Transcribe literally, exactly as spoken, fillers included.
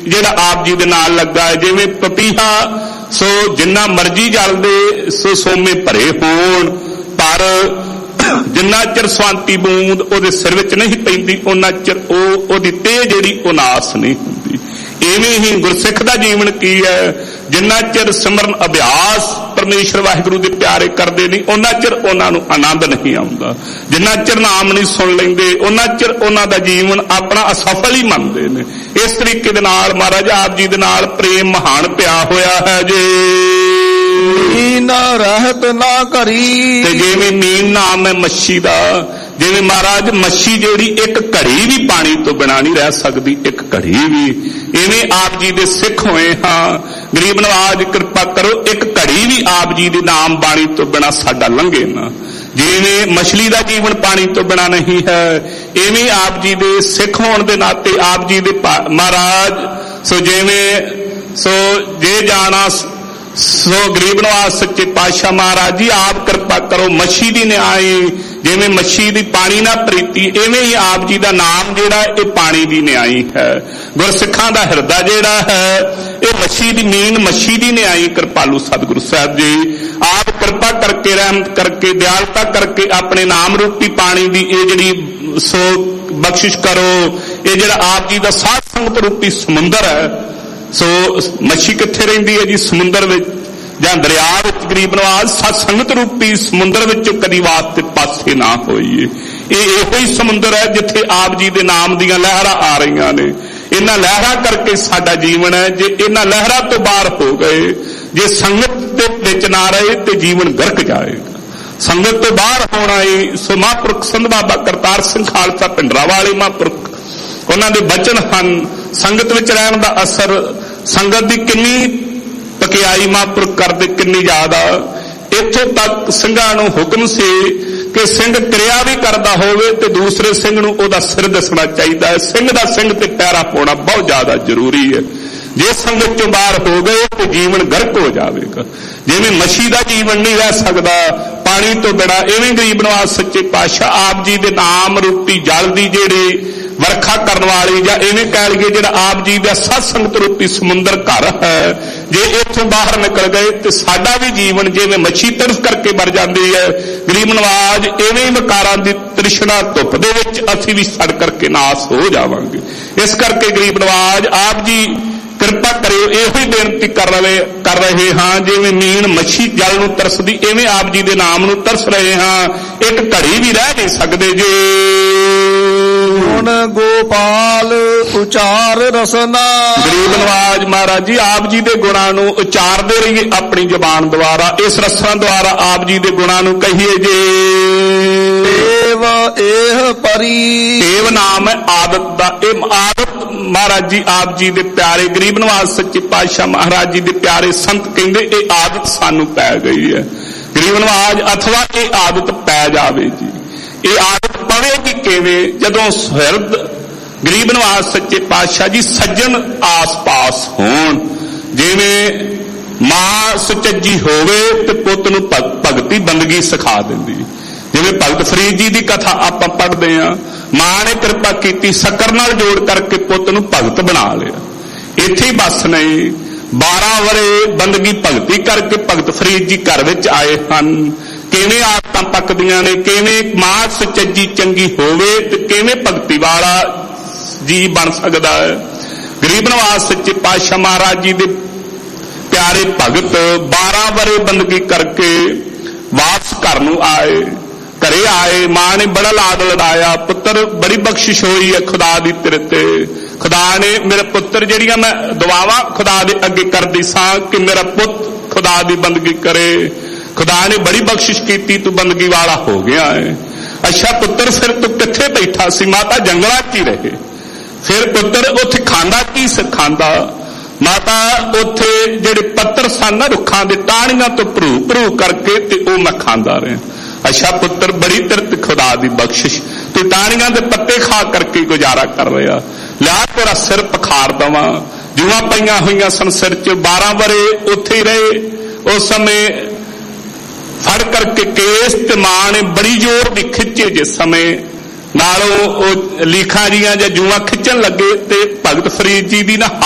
ਜਿਹੜਾ ਆਪ ਜੀ ਦੇ ਨਾਲ ਲੱਗਾ ਹੈ। ਜਿਵੇਂ ਪਪੀਹਾ ਸੋ ਜਿੰਨਾ ਮਰਜ਼ੀ ਜਲਦੇ ਸੋ ਸੋਮੇ ਭਰੇ ਹੋਣ, ਪਰ ਜਿੰਨਾ ਚਿਰ ਸਵਾਂਤੀ ਬੂੰਦ ਉਹਦੇ ਸਿਰ ਵਿੱਚ ਨਹੀਂ ਪੈਂਦੀ ਉਹਨਾਂ ਚਿਰ ਉਹ ਉਹਦੀ ਤੇਹ ਜਿਹੜੀ ਉਹ ਨਾਸ ਨਹੀਂ ਹੁੰਦੀ। ਇਵੇਂ ਹੀ ਗੁਰਸਿੱਖ ਦਾ ਜੀਵਨ ਕੀ ਹੈ, ਜਿੰਨਾ ਚਿਰ ਸਿਮਰਨ ਅਭਿਆਸ ਪਰਮੇਸ਼ਰ ਵਾਹਿਗੁਰੂ ਦੇ ਪਿਆਰੇ ਕਰਦੇ ਨਹੀਂ ਉਹਨਾਂ ਚਿਰ ਉਹਨਾਂ ਨੂੰ ਆਨੰਦ ਨਹੀਂ ਆਉਂਦਾ। ਜਿੰਨਾ ਚਿਰ ਨਾਮ ਨਹੀਂ ਸੁਣ ਲੈਂਦੇ ਉਹਨਾਂ ਚਿਰ ਉਹਨਾਂ ਦਾ ਜੀਵਨ ਆਪਣਾ ਅਸਫਲ ਹੀ ਮੰਨਦੇ ਨੇ। ਇਸ ਤਰੀਕੇ ਦੇ ਨਾਲ ਮਹਾਰਾਜ ਆਪ ਜੀ ਦੇ ਨਾਲ ਪ੍ਰੇਮ ਮਹਾਨ ਪਿਆ ਹੋਇਆ ਹੈ ਜੀ। ਨੀਨ ਰਹਿਤ ਨਾ ਕਰੀ, ਤੇ ਜਿਵੇਂ ਨੀਨ ਨਾਮ ਹੈ ਮੱਛੀ ਦਾ, ਜਿਵੇਂ ਮਹਾਰਾਜ ਮੱਛੀ ਜਿਹੜੀ ਇੱਕ ਘੜੀ ਵੀ ਪਾਣੀ ਤੋਂ ਬਿਨਾਂ ਨਹੀਂ ਰਹਿ ਸਕਦੀ, ਇੱਕ ਘੜੀ ਵੀ, ਇਵੇਂ ਆਪ ਜੀ ਦੇ ਸਿੱਖ ਹੋਏ ਹਾਂ। ਗਰੀਬ ਨਵਾਜ ਕਿਰਪਾ ਕਰੋ ਇੱਕ ਘੜੀ ਵੀ ਆਪ ਜੀ ਦੇ ਨਾਮ ਬਾਣੀ ਤੋਂ ਬਿਨਾਂ ਸਾਡਾ ਲੰਘੇ ਨਾ। ਜਿਵੇਂ ਮਛਲੀ ਦਾ ਜੀਵਨ ਪਾਣੀ ਤੋਂ ਬਿਨਾਂ ਨਹੀਂ ਹੈ, ਇਵੇਂ ਆਪ ਜੀ ਦੇ ਸਿੱਖ ਹੋਣ ਦੇ ਨਾਤੇ ਆਪ ਜੀ ਦੇ ਮਹਾਰਾਜ ਸੋ ਜਿਵੇਂ ਸੋ ਜੇ ਜਾਣਾ ਸੋ ਗਰੀਬ ਨਵਾਜ ਸੱਚੇ ਪਾਤਸ਼ਾਹ ਮਹਾਰਾਜ ਜੀ ਆਪ ਕਿਰਪਾ ਕਰੋ ਮੱਛੀ ਦੀ ਨਿਆਈ, ਜਿਵੇਂ ਮੱਛੀ ਦੀ ਪਾਣੀ ਨਾਲ ਪ੍ਰੀਤੀ ਇਵੇਂ ਹੀ ਆਪ ਜੀ ਦਾ ਨਾਮ ਜਿਹੜਾ ਇਹ ਪਾਣੀ ਦੀ ਨਿਆਈ ਹੈ। ਗੁਰਸਿੱਖਾਂ ਦਾ ਹਿਰਦਾ ਜਿਹੜਾ ਹੈ ਇਹ ਮੱਛੀ ਦੀ ਨੀਂਦ ਮੱਛੀ ਦੀ ਨਿਆਈ। ਕਿਰਪਾਲੂ ਸਤਿਗੁਰੂ ਸਾਹਿਬ ਜੀ ਆਪ ਕਿਰਪਾ ਕਰਕੇ ਰਹਿਮਤ ਕਰਕੇ ਦਿਆਲਤਾ ਕਰਕੇ ਆਪਣੇ ਨਾਮ ਰੂਪੀ ਪਾਣੀ ਦੀ ਇਹ ਜਿਹੜੀ ਸੋ ਬਖਸ਼ਿਸ਼ ਕਰੋ। ਇਹ ਜਿਹੜਾ ਆਪ ਜੀ ਦਾ ਸਾਧ ਸੰਗਤ ਰੂਪੀ ਸਮੁੰਦਰ ਹੈ, ਸੋ ਮੱਛੀ ਕਿੱਥੇ ਰਹਿੰਦੀ ਹੈ ਜੀ? ਸਮੁੰਦਰ ਵਿੱਚ ਜਾਂ ਦਰਿਆ ਵਿੱਚ। ਗਰੀਬ ਨਵਾਜ ਸਤ ਸੰਗਤ ਰੂਪੀ ਸਮੁੰਦਰ ਵਿੱਚੋਂ ਕਦੀ ਵਾਸਤੇ ਪਾਸੇ ਨਾ ਹੋਈਏ। ਇਹ ਇਹੋ ਹੀ ਸਮੁੰਦਰ ਹੈ ਜਿੱਥੇ ਆਪ ਜੀ ਦੇ ਨਾਮ ਦੀਆਂ ਲਹਿਰਾਂ ਆ ਰਹੀਆਂ ਨੇ। ਇਹਨਾਂ ਲਹਿਰਾਂ ਕਰਕੇ ਸਾਡਾ ਜੀਵਨ ਹੈ। ਜੇ ਇਹਨਾਂ ਲਹਿਰਾਂ ਤੋਂ ਬਾਹਰ ਹੋ ਗਏ, ਜੇ ਸੰਗਤ ਦੇ ਵਿੱਚ ਨਾ ਰਹੇ ਤੇ ਜੀਵਨ ਗਰਕ ਜਾਏਗਾ। ਸੰਗਤ ਤੋਂ ਬਾਹਰ ਹੋਣਾ ਹੀ ਸੋ ਮਹਾਂਪੁਰਖ ਸੰਤ ਬਾਬਾ ਕਰਤਾਰ ਸਿੰਘ ਖਾਲਸਾ ਭਿੰਡਰਾ ਵਾਲੇ ਮਹਾਂਪੁਰਖ ਉਹਨਾਂ ਦੇ ਬਚਨ ਹਨ। ਸੰਗਤ ਵਿੱਚ ਰਹਿਣ ਦਾ ਅਸਰ, ਸੰਗਤ ਦੀ ਕਿੰਨੀ ਪਕਿਆਈ ਮਹਾਂਪੁਰਖ ਕਰਦੇ, ਕਿੰਨੀ ਜ਼ਿਆਦਾ। ਇੱਥੋਂ ਤੱਕ ਸਿੰਘਾਂ ਨੂੰ ਹੁਕਮ ਸੀ ਕਿ ਸਿੰਘ ਕਿਰਿਆ ਵੀ ਕਰਦਾ ਹੋਵੇ ਤੇ ਦੂਸਰੇ ਸਿੰਘ ਨੂੰ ਉਹਦਾ ਸਿਰ ਦੱਸਣਾ ਚਾਹੀਦਾ ਹੈ। ਸਿੰਘ ਦਾ ਸਿੰਘ ਤੇ ਪੈਰਾ ਪਾਉਣਾ ਬਹੁਤ ਜ਼ਿਆਦਾ ਜ਼ਰੂਰੀ ਹੈ। ਜੇ ਸੰਗਤ ਚੋਂ ਬਾਹਰ ਹੋ ਗਏ ਤੇ ਜੀਵਨ ਗਰਕ ਹੋ ਜਾਵੇਗਾ। ਜਿਵੇਂ ਮੱਛੀ ਦਾ ਜੀਵਨ ਨਹੀਂ ਰਹਿ ਸਕਦਾ ਪਾਣੀ ਤੋਂ ਬਿਨਾਂ, ਇਵੇਂ ਗਰੀਬ ਨਵਾਜ ਸੱਚੇ ਪਾਤਸ਼ਾਹ ਆਪ ਜੀ ਦੇ ਨਾਮ ਰੂਪੀ ਜਲ ਦੀ ਜਿਹੜੀ ਵਰਖਾ ਕਰਨ ਵਾਲੀ, ਜਾਂ ਇਵੇਂ ਕਹਿ ਲਈਏ ਜਿਹੜਾ ਆਪ ਜੀ ਦਾ ਸਤ ਸੰਗਤ ਰੂਪੀ ਸਮੁੰਦਰ ਘਰ ਹੈ, ਜੇ ਇੱਥੋਂ ਬਾਹਰ ਨਿਕਲ ਗਏ ਤੇ ਸਾਡਾ ਵੀ ਜੀਵਨ ਜਿਵੇਂ ਮੱਛੀ ਤਰਸ ਕਰਕੇ ਮਰ ਜਾਂਦੀ ਹੈ, ਗਰੀਬ ਨਵਾਜ ਇਵੇਂ ਹੀ ਵਿਕਾਰਾਂ ਦੀ ਤ੍ਰਿਸ਼ਨਾ ਧੁੱਪ ਦੇ ਵਿੱਚ ਅਸੀਂ ਵੀ ਸੜ ਕਰਕੇ ਨਾਸ ਹੋ ਜਾਵਾਂਗੇ। ਇਸ ਕਰਕੇ ਗਰੀਬ ਨਵਾਜ ਆਪ ਜੀ ਕਿਰਪਾ ਕਰਿਓ, ਇਹੋ ਹੀ ਬੇਨਤੀ ਕਰ ਰਹੇ ਕਰ ਰਹੇ ਹਾਂ। ਜਿਵੇਂ ਨੀਣ ਮੱਛੀ ਜਲ ਨੂੰ ਤਰਸਦੀ, ਇਵੇਂ ਆਪ ਜੀ ਦੇ ਨਾਮ ਨੂੰ ਤਰਸ ਰਹੇ ਹਾਂ। ਇੱਕ ਘੜੀ ਵੀ ਰਹਿ ਨਹੀਂ ਸਕਦੇ ਜੀ। ਹੁਣ ਗੋਪਾਲ ਉਚਾਰ ਰਸਨਾ, ਗਰੀਬ ਨਵਾਜ ਮਹਾਰਾਜ ਜੀ ਆਪ ਜੀ ਦੇ ਗੁਣਾਂ ਨੂੰ ਉਚਾਰਦੇ ਰਹੀਏ ਆਪਣੀ ਜ਼ੁਬਾਨ ਦੁਆਰਾ, ਇਸ ਰਸਨਾ ਦੁਆਰਾ ਆਪ ਜੀ ਦੇ ਗੁਣਾਂ ਨੂੰ ਕਹੀਏ ਜੀ। ਦੇਵ ਇਹ ਪਰੀ, ਦੇਵ ਨਾਮ ਹੈ ਆਦਤ ਦਾ। ਇਹ ਆਦਤ ਮਹਾਰਾਜ ਜੀ ਆਪ ਜੀ ਦੇ ਪਿਆਰੇ ਗਰੀਬ ਨਵਾਜ ਸੱਚੇ ਪਾਤਸ਼ਾਹ ਮਹਾਰਾਜ ਜੀ ਦੇ ਪਿਆਰੇ ਸੰਤ ਕਹਿੰਦੇ ਇਹ ਆਦਤ ਸਾਨੂੰ ਪੈ ਗਈ ਹੈ। ਗਰੀਬ ਨਵਾਜ ਅਥਵਾ ਇਹ ਆਦਤ ਪੈ ਜਾਵੇ ਜੀ। ਇਹ ਆਦਤ ਪਵੇਗੀ ਕਿਵੇਂ? ਜਦੋਂ ਸੁਹਿਰਦ ਗਰੀਬ ਨਵਾਜ ਸੱਚੇ ਪਾਤਸ਼ਾਹ ਜੀ ਸੱਜਣ ਆਸ-ਪਾਸ ਹੋਣ। ਜਿਵੇਂ ਮਾਂ ਸੁਚੱਜੀ ਹੋਵੇ ਤੇ ਪੁੱਤ ਨੂੰ ਭਗਤੀ ਬੰਦਗੀ ਸਿਖਾ ਦਿੰਦੀ। ਜਿਵੇਂ ਭਗਤ ਫਰੀਦ ਜੀ ਦੀ ਕਥਾ ਆਪਾਂ ਪੜ੍ਹਦੇ ਹਾਂ, ਮਾਂ ਨੇ ਕਿਰਪਾ ਕੀਤੀ ਸ਼ੱਕਰ ਨਾਲ ਜੋੜ ਕਰਕੇ ਪੁੱਤ ਨੂੰ ਭਗਤ ਬਣਾ ਲਿਆ। ਇੱਥੇ ਹੀ ਬਸ ਨਹੀਂ, ਬਾਰਾਂ ਵਰੇ ਬੰਦਗੀ ਭਗਤੀ ਕਰਕੇ ਭਗਤ ਫਰੀਦ ਜੀ ਘਰ ਵਿੱਚ ਆਏ ਹਨ। ਕਿਵੇਂ ਆਦਤਾਂ ਪੱਕਦੀਆਂ ਨੇ, ਕਿਵੇਂ ਮਾਂ ਸੁਚੱਜੀ ਚੰਗੀ ਹੋਵੇ ਤੇ ਕਿਵੇਂ ਭਗਤੀ ਵਾਲਾ ਜੀ ਬਣ ਸਕਦਾ ਹੈ। ਗਰੀਬ ਨਵਾਜ ਸੱਚੇ ਪਾਤਸ਼ਾਹ ਮਹਾਰਾਜ ਜੀ ਦੇ ਪਿਆਰੇ ਭਗਤ ਬਾਰਾਂ ਵਰੇ ਬੰਦਗੀ ਕਰਕੇ ਵਾਪਸ ਘਰ ਨੂੰ ਆਏ। ਘਰੇ ਆਏ, ਮਾਂ ਨੇ ਬੜਾ ਲਾਡ ਲੜਾਇਆ, ਪੁੱਤਰ ਬੜੀ ਬਖਸ਼ਿਸ਼ ਹੋਈ ਹੈ ਖੁਦਾ ਦੀ ਤੇਰੇ ਤੇ। ਖੁਦਾ ਨੇ ਮੇਰੇ ਪੁੱਤਰ ਜਿਹੜੀਆਂ ਮੈਂ ਦੁਆਵਾਂ ਖੁਦਾ ਦੇ ਅੱਗੇ ਕਰਦੀ ਸਾਂ ਕਿ ਮੇਰਾ ਪੁੱਤ ਖੁਦਾ ਦੀ ਬੰਦਗੀ ਕਰੇ, ਖੁਦਾ ਨੇ ਬੜੀ ਬਖਸ਼ਿਸ਼ ਕੀਤੀ, ਤੂੰ ਬੰਦਗੀ ਵਾਲਾ ਹੋ ਗਿਆ ਹੈ। ਅੱਛਾ ਪੁੱਤਰ ਫਿਰ ਤੂੰ ਕਿੱਥੇ ਬੈਠਾ ਸੀ? ਮਾਤਾ ਜੰਗਲਾਂ 'ਚ ਹੀ ਰਹੇ। ਫਿਰ ਪੁੱਤਰ ਉੱਥੇ ਖਾਂਦਾ ਕੀ ਸਿਖਾਂਦਾ? ਮਾਤਾ ਉੱਥੇ ਜਿਹੜੇ ਪੱਤਰ ਸਨ ਨਾ ਰੁੱਖਾਂ ਦੇ, ਟਾਹਣੀਆਂ ਤੋਂ ਭਰੂ ਭਰੂ ਕਰਕੇ ਤੇ ਉਹ ਮੈਂ ਖਾਂਦਾ ਰਿਹਾ। ਅੱਛਾ ਪੁੱਤਰ ਬੜੀ ਤੇਰੇ ਖੁਦਾ ਦੀ ਬਖਸ਼ਿਸ਼, ਤੂੰ ਟਾਹਣੀਆਂ ਦੇ ਪੱਤੇ ਖਾ ਕਰਕੇ ਗੁਜ਼ਾਰਾ ਕਰ ਰਿਹਾ। ਲਿਆ ਤੇਰਾ ਸਿਰ ਪਖਾਰ ਦੇਵਾਂ। ਜੂਆਂ ਪਈਆਂ ਹੋਈਆਂ ਸਨ ਸਿਰ 'ਚ, ਬਾਰਾਂ ਵਰੇ ਉੱਥੇ ਹੀ ਰਹੇ। ਉਸ ਸਮੇਂ ਫੜ ਕਰਕੇ ਕੇਸ ਤੇ ਮਾਂ ਨੇ ਬੜੀ ਜ਼ੋਰ ਦੀ ਖਿੱਚੇ। ਜਿਸ ਸਮੇਂ ਨਾਲੋਂ ਉਹ ਲੀਖਾਂ ਜੀਆਂ ਜਾਂ ਜੂਆਂ ਖਿੱਚਣ ਲੱਗੇ ਤੇ ਭਗਤ ਫਰੀਦ ਜੀ ਦੀ ਨਾ